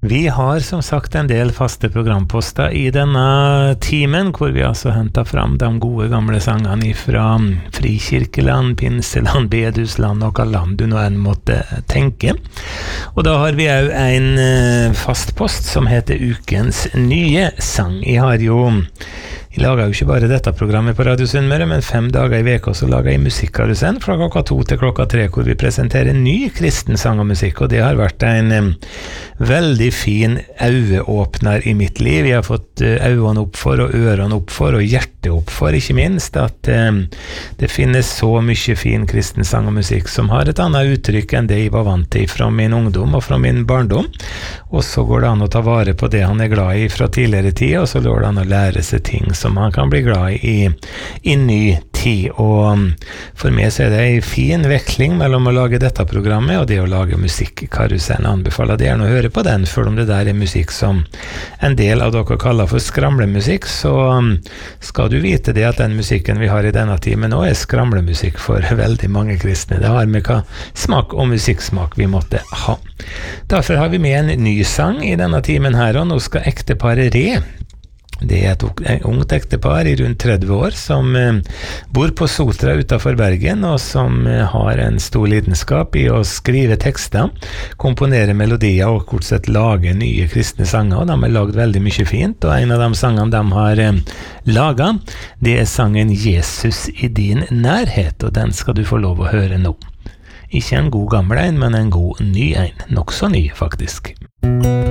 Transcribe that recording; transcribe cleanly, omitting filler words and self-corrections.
Vi har som sagt en del faste programposter i denne timen, hvor vi altså hentet fram de gode gamle sangene fra Frikirkeland, Pinseland, Bedusland og hva land du nå enn måtte tenke. Og da har vi jo en fast post som heter Ukens nye sang. Jeg lager jo ikke bare dette programmet på Radio Sunnmøre, men 5 dager i veka så lager jeg musikkarusell fra klokka 2 til klokka 3, hvor vi presenterer ny kristen sang og musikk, og det har vært en veldig fin øyeåpner i mitt liv. Jeg har fått øynene opp for, og ørene opp for, og hjertet opp for, ikke minst, at det finnes så mye fin kristen sang og musikk som har et annet uttrykk enn det jeg var vant til fra min ungdom og fra min barndom, og så går det an å ta vare på det han er glad i fra tidligere tid, og så går det an å lære seg ting som han kan bli glad i ny tid. Og for meg så er det en fin veksling mellom å lage dette programmet og det å lage musikkarusellen. Anbefaler dere å høre på den, for om det der er musikk som en del av dere kaller for skramlemusikk, så skal du vite det at den musikken vi har i denne timen nå er skramlemusikk for veldig mange kristne. Det har med hva smak og musikksmak vi måtte ha. Derfor har vi med en ny sang i denne timen her, og nå skal ekteparet Re. Det er et ungt ektepar i rundt 30 år som bor på Sotra utenfor Bergen, og som har en stor lidenskap i å skrive tekster, komponere melodier og kort sett lage nye kristne sanger. Og de har laget veldig mye fint, og en av de sangene de har laget, det er sangen Jesus i din nærhet, og den skal du få lov å høre nå. Ikke en god gammel en, men en god ny en. Nok så ny, faktisk.